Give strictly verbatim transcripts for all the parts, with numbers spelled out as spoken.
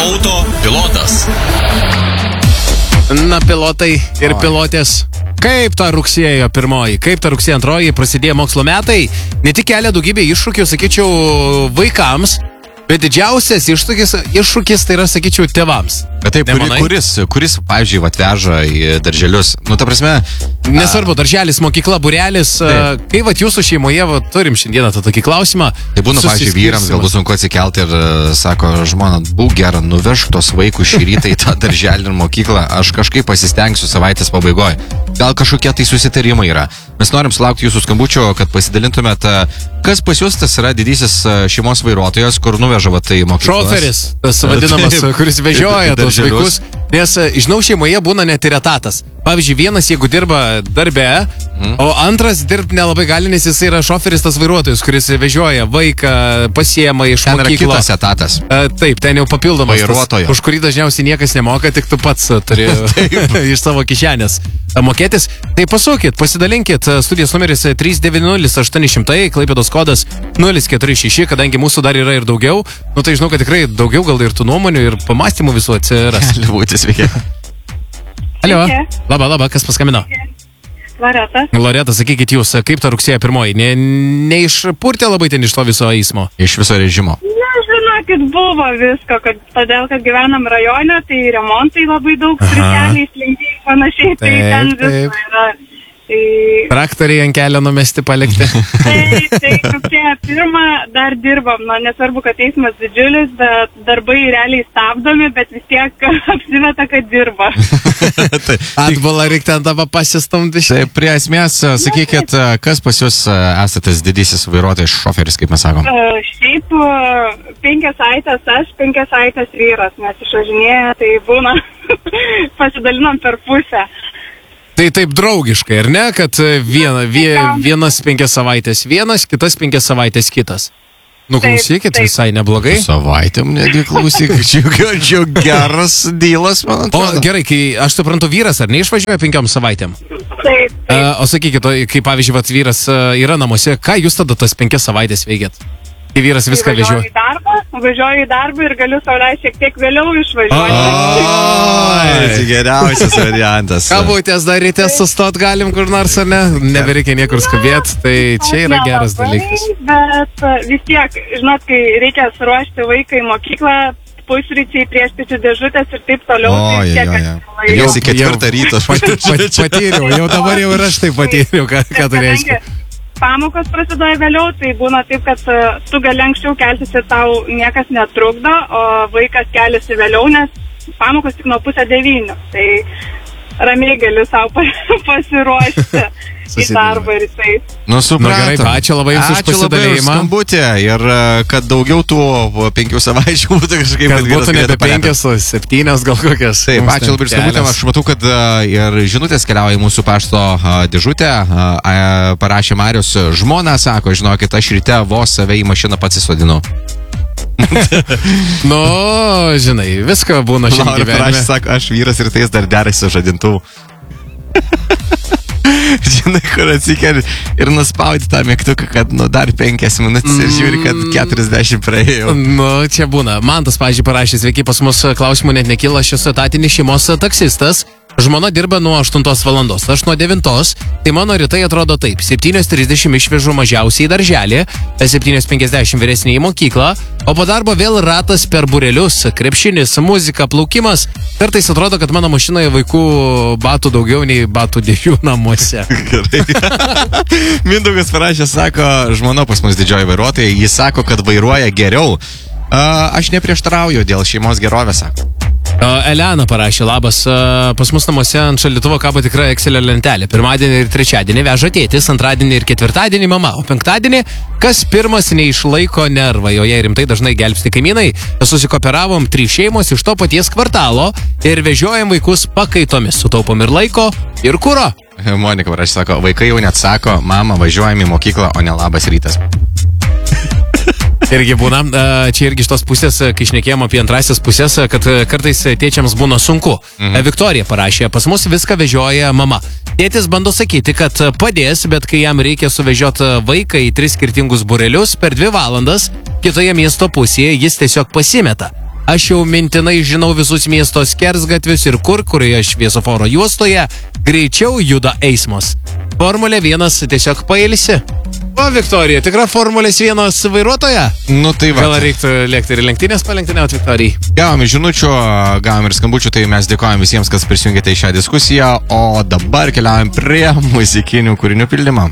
Auto pilotas. Na, pilotai ir pilotės. Kaip ta rugsėjo pirmoji, kaip ta rugsėjo antroji prasidėjo mokslo metai, ne tik kelia daugybę iššūkių, sakyčiau, vaikams, bet didžiausias iššūkis, iššūkis tai yra, sakyčiau, tėvams. Bet taip, kuri, kuris, kuris, pavyzdžiui, atveža į darželius, nu, ta prasme... Nesvarbu, darželis, mokykla, būrelis, taip. Kai vat jūsų šeimoje, vat, turim šiandieną tą tokį klausimą. Tai būna, pavyzdžiui, vyrams galbūt sunku atsikelti ir sako, žmona, būk gera, nuvežk tos vaikus šį rytą į tą darželį ir mokyklą, aš kažkaip pasistengsiu savaitės pabaigoje. Gal kažkokie tai susitarimai yra. Mes norim sulaukti jūsų skambučio, kad pasidalintumėt, kas pas jūs tas yra didysis šeimos vairuotojas, kur nuveža va tai mokyklas. Šoferis, tas vadinamas, kuris vežioja tos vaikus. Nes, žinau, šeimoje būna net ir etatas. Pavyzdžiui, vienas, jeigu dirba darbe, mm. o antras dirbti nelabai gali, nes jis yra šoferis, tas vairuotojas, kuris vežioja vaiką, pasiema iš ten mokyklos. Ten yra kitas etatas. A, taip, ten jau papildomas. Vairuotojo. Tas, už kurį dažniausiai niekas nemoka, tik tu pats turi iš savo kišenės mokėtis. Tai pasukit, pasidalinkit, studijos numeris trys devyni nulis aštuoni šimtai, Klaipėdos kodas nulis keturi šeši, kadangi mūsų dar yra ir daugiau, nu tai žinau, kad tikrai daugiau gal ir tų nuomonių ir pamastymų visų atsiras. Liūtis, sveiki. Alio, laba, laba, kas paskambino? Loreta. Loreta, sakykit jūs, kaip ta rugsėjo pirmoji? Ne, neišpurtė labai ten iš to viso eismo? Iš viso režimo? Na, žinokit, buvo visko, kad, todėl, kad gyvenam rajone, tai remontai labai daug, stryteliai, slinkiai, panašiai, tai taip, ten visko yra. Tai... Traktoriai ant kelio numesti palikti. Tai, tai rugsėjo pirmą dar dirbam, na, nesvarbu, kad eismas didžiulis, bet darbai realiai stabdomi, bet vis tiek apsimeta, kad dirba. Atbulą reikia ten tavo pasistumti. Tai prie esmės, sakykit, kas pas jūs esate tas didysis vairuotojas šoferis, kaip mes sakom? Uh, šiaip uh, penkias savaitės aš, penkias savaitės vyras, nes išvažinėja, tai būna pasidalinam per pusę. Tai taip draugiškai, ar ne, kad viena, vie, vienas penkias savaitės vienas, kitas penkias savaitės kitas. Nu, klausykit, taip, taip. Visai neblogai. Savaitėm, negi klausyk, čia geras dylas, man atrodo. O gerai, kai aš suprantu, vyras ar neišvažiuoja penkiom savaitėm? Taip, taip. Uh, o sakykit, kai pavyzdžiui, vat, vyras uh, yra namuose, ką jūs tada tas penkias savaitės veikėt? Kai vyras viską vežioja. Važiuoju į darbą, važiuoju į darbą ir galiu sau leisti šiek tiek vėliau išvažiuoti. O, tai geriausias variantas. Kabutės dar ryte sustot galim kur nors, ar ne? Nebereikia niekur skubėti, tai čia yra geras dalykas. Bet vis tiek, žinot, kai reikia suruošti vaiką į mokyklą, pusryčiai, priešpiečių dėžutės ir taip toliau. O, tai jo, jo, jo. Jau į ketvirtą ryto. Patyriau, jau dabar jau ir aš tai patyriau, ką, ką tai reiškia. Pamokos prasidėjo vėliau, tai būna taip, kad uh, tu gali anksčiau keltis ir tau niekas netrukdo, o vaikas keliasi vėliau, nes pamokos tik nuo pusę devynių. Tai ramiai galiu savo pasiruošti į darbą ir taip. Nu, supratau. Na gerai, ačiū labai jums už pasidalijimą. Skambutį ir kad daugiau tų penkių savaičių būtų kažkaip... Kad būtų nebe penkias, o septynios gal kokias. Taip, ačiū labai ir skambutį. Aš matau, kad ir žinutės keliauja į mūsų pašto dėžutę. Parašė Marius, žmona sako, žinokit, aš ryte vos save į mašiną pats įsodinu. Nu, žinai, visko būna šiandien gyvenime. Aš sako, aš vyras ir tais dar derasi su žadintuvu. Žinai, kur atsikeli ir nuspaudi tą mygtuką, kad nu dar penkias minutės ir žiūri, kad keturiasdešimt praėjo. Nu, čia būna. Man tas, pavyzdžiui, parašė, sveiki, pas mus klausimų net nekyla, aš esu etatinis šeimos taksistas. Žmona dirba nuo aštuntos valandos, aš nuo devintos, tai mano rytai atrodo taip. septynios trisdešimt išvežu mažiausiai į darželį, septynios penkiasdešimt vyresnį į mokyklą, o po darbo vėl ratas per burelius, krepšinis, muzika, plaukimas. Kartais atrodo, kad mano mašinoje vaikų batų daugiau nei batų dėžių namuose. Gerai. Mindaugas parašė, sako, žmona pas mus didžioji vairuotoja, jis sako, kad vairuoja geriau. Uh, aš neprieštarauju dėl šeimos gerovės, sako. Elena parašė, labas, pas mus namuose ant šaldytuvo kabo tikra Excelio lentelė. Pirmadienį ir trečiadienį veža tėtis, antradienį ir ketvirtadienį mama, o penktadienį kas pirmas neišlaiko nervą. Joje rimtai dažnai gelbsti kaimynai. Susikoperavom trys šeimos iš to paties kvartalo ir vežiojam vaikus pakaitomis. Sutaupom ir laiko, ir kuro. Monika parašė, sako, vaikai jau net sako, mama, važiuojam į mokyklą, o ne labas rytas. Irgi būna, čia irgi iš tos pusės, kai šnekėjom apie antrasis pusės, kad kartais tėčiams būna sunku. Mhm. Viktorija parašė, pas mus viską vežioja mama. Tėtis bando sakyti, kad padės, bet kai jam reikia suvežioti vaiką į tris skirtingus burelius per dvi valandas, kitoje miesto pusėje jis tiesiog pasimeta. Aš jau mintinai žinau visus miesto skersgatvius ir kur, kurioje šviesoforo juostoje greičiau juda eismas. Formulė vienas tiesiog pailsi. O, Viktorija, tikra Formulės vienas vairuotoja? Nu tai va. Gal reiktų lėkti ir lenktynės palenktyniauti, Viktorijai? Gavom ir žinučių, gavom ir skambučių, tai mes dėkojame visiems, kas prisijungėte į šią diskusiją, o dabar keliaujam prie muzikinių kūrinių pildymą.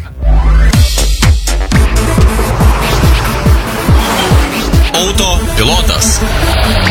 Auto pilotas.